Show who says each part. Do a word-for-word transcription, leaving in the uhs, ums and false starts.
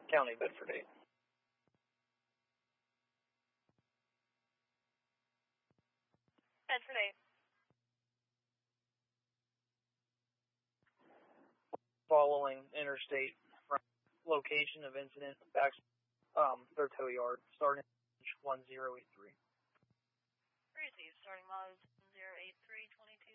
Speaker 1: County, Bedford eight.
Speaker 2: Bedford eight.
Speaker 1: Following interstate from location of incident back um their tow yard, starting one zero eight three.
Speaker 2: Received, starting mileage one zero eight three, twenty-two